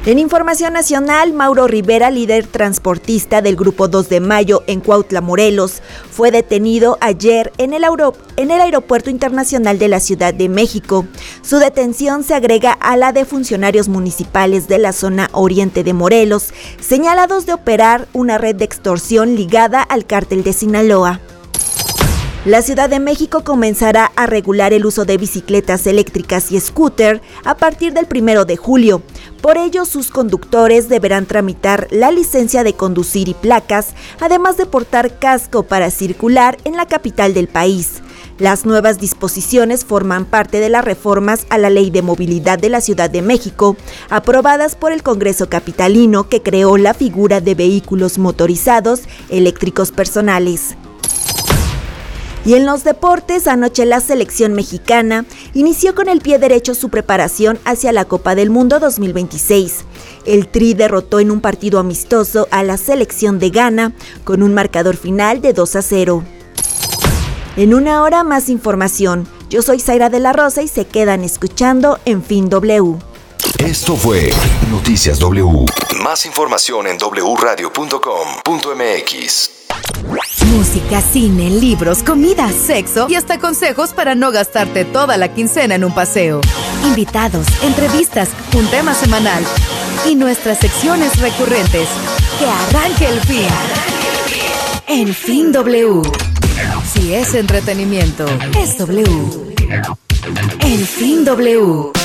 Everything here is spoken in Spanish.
En información nacional, Mauro Rivera, líder transportista del Grupo 2 de Mayo en Cuautla, Morelos, fue detenido ayer en el Aeropuerto Internacional de la Ciudad de México. Su detención se agrega a la de funcionarios municipales de la zona oriente de Morelos, señalados de operar una red de extorsión ligada al cártel de Sinaloa. La Ciudad de México comenzará a regular el uso de bicicletas eléctricas y scooter a partir del 1 de julio. Por ello, sus conductores deberán tramitar la licencia de conducir y placas, además de portar casco para circular en la capital del país. Las nuevas disposiciones forman parte de las reformas a la Ley de Movilidad de la Ciudad de México, aprobadas por el Congreso capitalino, que creó la figura de vehículos motorizados eléctricos personales. Y en los deportes, anoche la selección mexicana inició con el pie derecho su preparación hacia la Copa del Mundo 2026. El Tri derrotó en un partido amistoso a la selección de Ghana con un marcador final de 2-0. En una hora más información. Yo soy Zaira de la Rosa y se quedan escuchando En Fin W. Esto fue Noticias W. Más información en wradio.com.mx. Música, cine, libros, comida, sexo y hasta consejos para no gastarte toda la quincena en un paseo. Invitados, entrevistas, un tema semanal y nuestras secciones recurrentes. Que arranque el fin. En Fin W. Si es entretenimiento, es W. En Fin W.